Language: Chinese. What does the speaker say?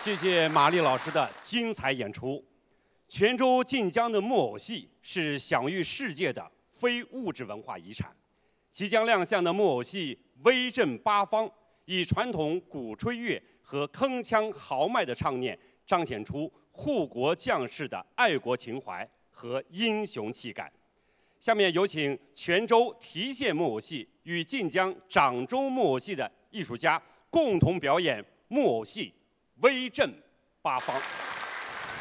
谢谢马丽老师的精彩演出。泉州晋江的木偶戏是享誉世界的非物质文化遗产。即将亮相的木偶戏威震八方，以传统鼓吹乐和铿锵豪迈的唱念，彰显出护国将士的爱国情怀和英雄气概。下面有请泉州提线木偶戏与晋江掌中木偶戏的艺术家共同表演木偶戏《威震八方》。